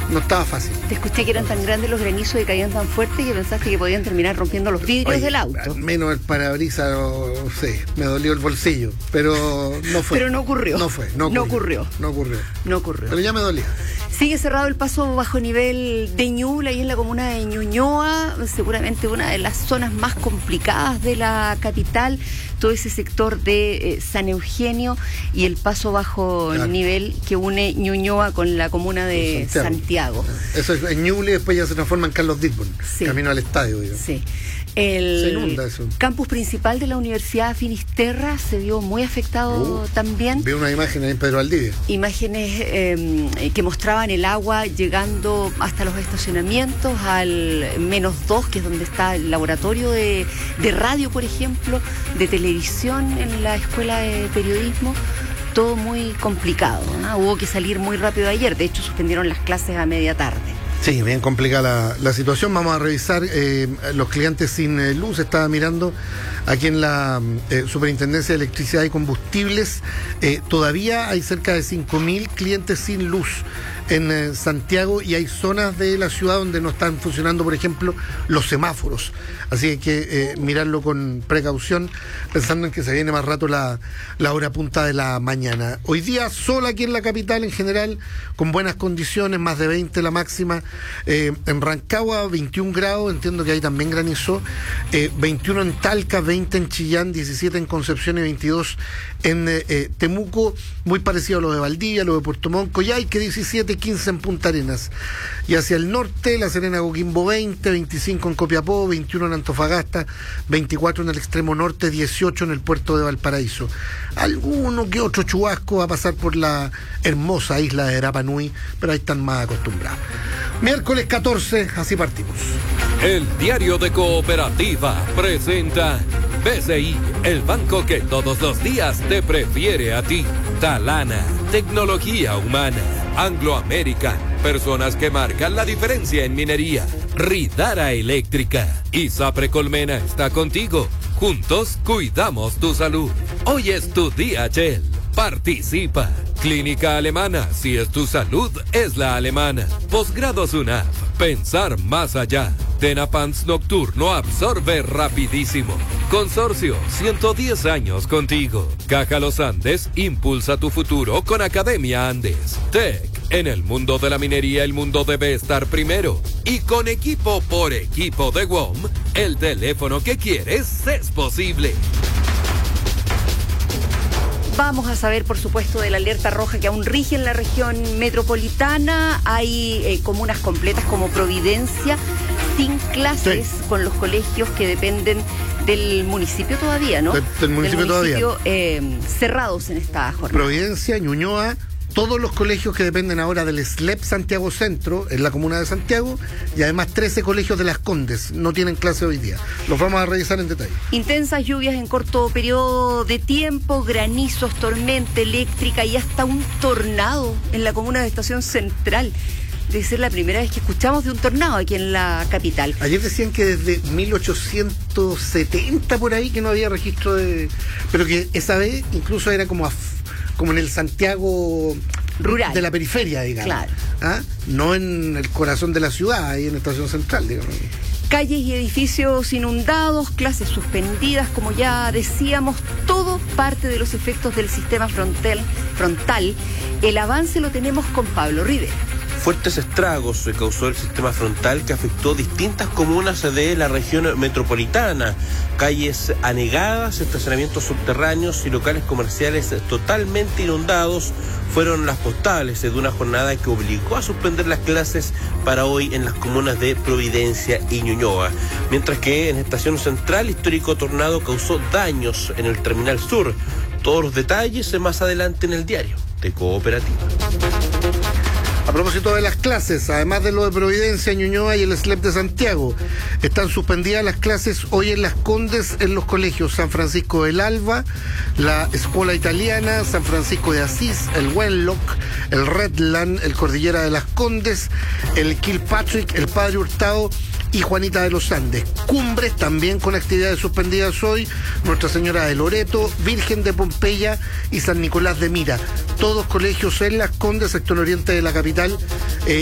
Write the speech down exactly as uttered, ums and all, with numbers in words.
no estaba fácil. Te escuché que eran tan grandes los granizos y caían tan fuerte que pensaste que podían terminar rompiendo los vidrios Oye, del auto. al menos el parabrisas, no sé, me dolió el bolsillo, pero no fue. Pero no ocurrió. No fue, no ocurrió. No ocurrió. No ocurrió. No ocurrió. Pero ya me dolía. Sigue cerrado el paso bajo nivel de Ñuble, ahí en la comuna de Ñuñoa, seguramente una de las zonas más complicadas de la capital, todo ese sector de eh, San Eugenio y el paso bajo claro. nivel que une Ñuñoa con la comuna de Santiago. Santiago. Eso es en Ñuble, después ya se transforma en Carlos Ditborn, sí. camino al estadio, digamos. Sí. El se inunda eso. Campus principal de la Universidad Finisterra se vio muy afectado uh, también. Vi una imagen en Pedro Valdivia. Imágenes eh, que mostraban el agua llegando hasta los estacionamientos, al menos dos, que es donde está el laboratorio de, de radio, por ejemplo, de televisión en la Escuela de Periodismo. Todo muy complicado, ¿no? Hubo que salir muy rápido ayer, de hecho suspendieron las clases a media tarde. Sí, bien complicada la, la situación. Vamos a revisar eh, los clientes sin eh, luz. Estaba mirando aquí en la eh, Superintendencia de Electricidad y Combustibles. Eh, todavía hay cerca de cinco mil clientes sin luz en eh, Santiago, y hay zonas de la ciudad donde no están funcionando, por ejemplo, los semáforos. Así que hay que eh, mirarlo con precaución, pensando en que se viene más rato la, la hora punta de la mañana. Hoy día sol aquí en la capital en general, con buenas condiciones, más de veinte la máxima. Eh, en Rancagua, veintiún grados, entiendo que ahí también granizó. Eh, veintiuno en Talca, veinte en Chillán, diecisiete en Concepción y veintidós en eh, Temuco, muy parecido a lo de Valdivia, lo de Puerto Montt, Coyhaique diecisiete, quince en Punta Arenas. Y hacia el norte, La Serena, Coquimbo veinte, veinticinco en Copiapó, veintiuno en Antofagasta, veinticuatro en el extremo norte, dieciocho en el puerto de Valparaíso. Alguno que otro chubasco va a pasar por la hermosa isla de Rapa Nui, pero ahí están más acostumbrados. Miércoles catorce, así partimos. El Diario de Cooperativa presenta B C I, el banco que todos los días te prefiere a ti. Talana, tecnología humana. Anglo American, personas que marcan la diferencia en minería. Ridara Eléctrica. Isapre Colmena está contigo. Juntos cuidamos tu salud. Hoy es tu día, Shell. Participa. Clínica Alemana, si es tu salud, es la alemana. Posgrado SUNAF, pensar más allá. Tenapants Nocturno absorbe rapidísimo. Consorcio, ciento diez años contigo. Caja Los Andes, impulsa tu futuro con Academia Andes. Tech, en el mundo de la minería el mundo debe estar primero. Y con equipo por equipo de W O M, el teléfono que quieres es posible. Vamos a saber, por supuesto, de la alerta roja que aún rige en la región metropolitana. Hay eh, comunas completas como Providencia sin clases, sí, con los colegios que dependen del municipio todavía, ¿no? Del, del municipio, del municipio todavía. Eh, cerrados en esta jornada. Providencia, Ñuñoa, todos los colegios que dependen ahora del S L E P Santiago Centro, en la comuna de Santiago, y además trece colegios de Las Condes no tienen clase hoy día. Los vamos a revisar en detalle. Intensas lluvias en corto periodo de tiempo, granizos, tormenta eléctrica y hasta un tornado en la comuna de Estación Central. Debe ser la primera vez que escuchamos de un tornado aquí en la capital. Ayer decían que desde mil ochocientos setenta por ahí que no había registro de... Pero que esa vez incluso era como a... como en el Santiago rural de la periferia, digamos. Claro. ¿Ah? No en el corazón de la ciudad, ahí en Estación Central, digamos. Calles y edificios inundados, clases suspendidas, como ya decíamos, todo parte de los efectos del sistema frontal. frontal. El avance lo tenemos con Pablo Rivera. Fuertes estragos se causó el sistema frontal que afectó distintas comunas de la región metropolitana. Calles anegadas, estacionamientos subterráneos y locales comerciales totalmente inundados fueron las postales de una jornada que obligó a suspender las clases para hoy en las comunas de Providencia y Ñuñoa. Mientras que en Estación Central, histórico tornado causó daños en el Terminal Sur. Todos los detalles más adelante en el Diario de Cooperativa. A propósito de las clases, además de lo de Providencia, Ñuñoa y el S L E P de Santiago, están suspendidas las clases hoy en Las Condes en los colegios San Francisco del Alba, la Escuela Italiana, San Francisco de Asís, el Wenlock, el Redland, el Cordillera de Las Condes, el Kilpatrick, el Padre Hurtado y Juanita de los Andes. Cumbres también con actividades suspendidas hoy, Nuestra Señora de Loreto, Virgen de Pompeya y San Nicolás de Mira. Todos colegios en Las Condes, sector oriente de la capital, eh,